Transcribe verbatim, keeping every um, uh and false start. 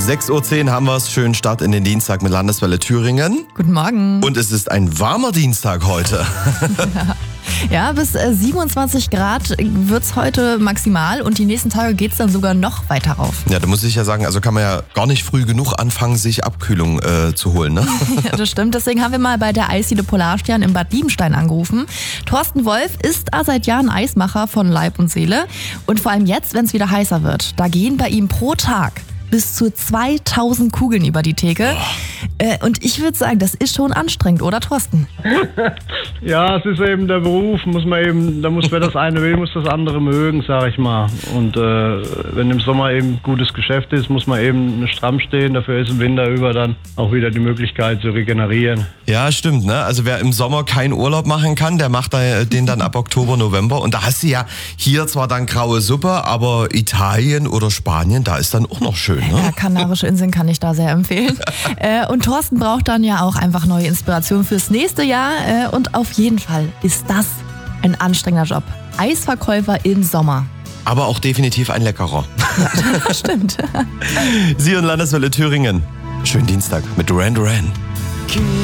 sechs Uhr zehn haben wir es. Schönen Start in den Dienstag mit Landeswelle Thüringen. Guten Morgen. Und es ist ein warmer Dienstag heute. Ja, bis siebenundzwanzig Grad wird's heute maximal und die nächsten Tage geht's dann sogar noch weiter rauf. Ja, da muss ich ja sagen, also kann man ja gar nicht früh genug anfangen, sich Abkühlung äh, zu holen, ne? Ja, das stimmt. Deswegen haben wir mal bei der Eisdiele Polarstern in Bad Liebenstein angerufen. Thorsten Wolf ist seit Jahren Eismacher von Leib und Seele. Und vor allem jetzt, wenn es wieder heißer wird, da gehen bei ihm pro Tag bis zu zweitausend Kugeln über die Theke. Äh, und ich würde sagen, das ist schon anstrengend, oder Thorsten? Ja, es ist eben der Beruf, muss man eben, da muss wer das eine will, muss das andere mögen, sag ich mal. Und äh, wenn im Sommer eben gutes Geschäft ist, muss man eben stramm stehen. Dafür ist im Winter über dann auch wieder die Möglichkeit zu regenerieren. Ja, stimmt, ne? Also wer im Sommer keinen Urlaub machen kann, der macht da, den dann ab Oktober, November. Und da hast du ja hier zwar dann graue Suppe, aber Italien oder Spanien, da ist dann auch noch schön, ne? Ja, Kanarische Inseln kann ich da sehr empfehlen. äh, und Thorsten braucht dann ja auch einfach neue Inspiration fürs nächste Jahr. Äh, und auf jeden Fall ist das ein anstrengender Job. Eisverkäufer im Sommer. Aber auch definitiv ein leckerer. Ja, das stimmt. Sie und Landeswelle Thüringen. Schönen Dienstag mit Duran Duran.